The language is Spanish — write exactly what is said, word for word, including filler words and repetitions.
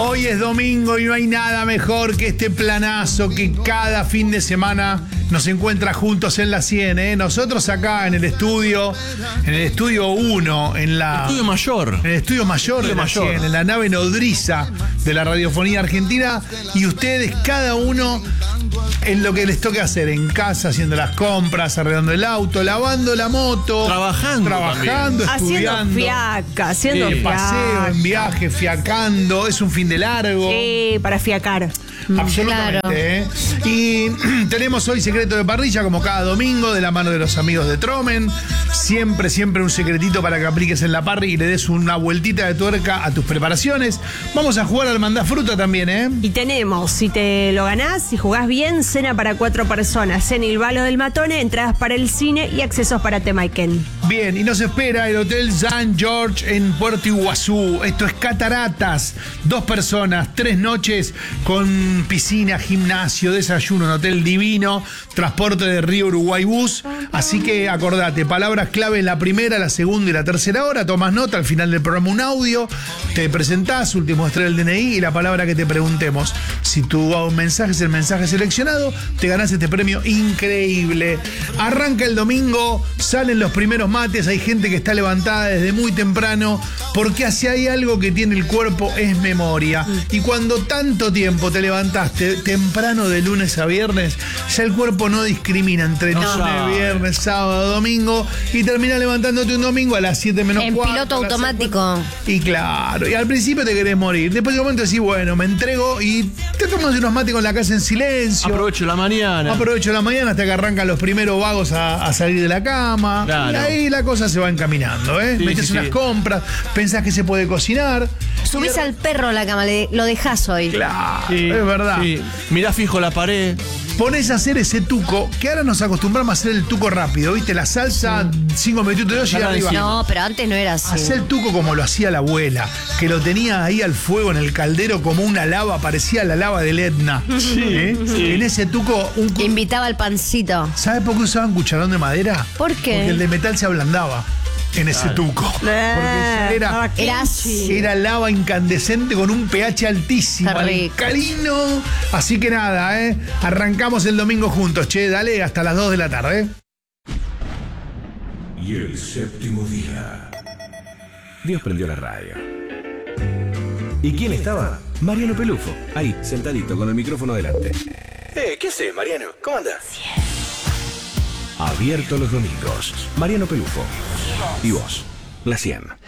Hoy es domingo y no hay nada mejor que este planazo que cada fin de semana nos encuentra juntos en la cien, ¿eh? Nosotros acá en el estudio, en el estudio uno, en la... Estudio mayor. En el estudio mayor de la mayor. cien, en la nave nodriza de la radiofonía argentina, y ustedes, cada uno en lo que les toque hacer, en casa, haciendo las compras, arreglando el auto, lavando la moto, Trabajando trabajando, Haciendo estudiando, fiaca, haciendo de fiaca. paseo, en viaje, fiacando, es un fin de largo. Sí, para fiacar. Absolutamente. Claro. ¿eh? Y tenemos hoy secreto de parrilla, como cada domingo, de la mano de los amigos de Tromen. Siempre, siempre un secretito para que apliques en la parrilla y le des una vueltita de tuerca a tus preparaciones. Vamos a jugar al mandafruta también, ¿eh? Y tenemos, si te lo ganás, si jugás bien, cena para cuatro personas en el Balo del Matone, entradas para el cine y accesos para Temaiken. Bien, y nos espera el Hotel San George en Puerto Iguazú. Esto es Cataratas. Dos personas, tres noches con piscina, gimnasio, desayuno, un hotel divino, transporte de Río Uruguay Bus. Así que acordate, palabras clave en la primera, la segunda y la tercera hora. Tomas nota, al final del programa un audio, te presentás, último mostrar el D N I y la palabra que te preguntemos. Si tu mensaje es el mensaje seleccionado, te ganás este premio increíble. Arranca el domingo, salen los primeros mates, hay gente que está levantada desde muy temprano, porque si hay algo que tiene el cuerpo es memoria. Y cuando tanto tiempo te levantaste temprano de lunes a viernes, ya el cuerpo no discrimina entre No lunes, sabe. viernes, sábado, domingo, y termina levantándote un domingo a las siete menos En cuarto, piloto a las automático. seis. Y claro, y al principio te querés morir. Después de un momento decís, bueno, me entrego y te tomas unos mates con la casa en silencio. Aprovecho la mañana. Aprovecho la mañana hasta que arrancan los primeros vagos a, a salir de la cama. Claro. Y ahí la cosa se va encaminando, ¿eh? Sí, Metes sí, unas sí. compras, pensás que se puede cocinar. Subís al perro a la cama, le- lo dejás hoy. Claro, Sí, es verdad. sí. Mirá fijo la pared. Pones a hacer ese tuco, que ahora nos acostumbramos a hacer el tuco rápido, ¿viste? La salsa, cinco minutitos de olla y Ya la arriba. decimos. No, pero antes no era así. Hacé el tuco como lo hacía la abuela, que lo tenía ahí al fuego en el caldero como una lava, parecía la lava del Etna. ¿Eh? sí. En ese tuco, un cu- Invitaba al pancito. ¿Sabes por qué usaban cucharón de madera? ¿Por qué? Porque el de metal se ablandaba en ese tuco. Porque ya era, Era así. era lava incandescente con un pH altísimo, Qué rico. alcalino. Así que nada, ¿eh? Arrancamos el domingo juntos, che, dale, hasta las dos de la tarde. Y el séptimo día, Dios prendió la radio. ¿Y quién estaba? Mariano Pelufo, ahí, sentadito, con el micrófono delante. Eh, ¿qué haces, Mariano? ¿Cómo andás? Abierto los domingos. Mariano Pelufo. Y vos, la cien.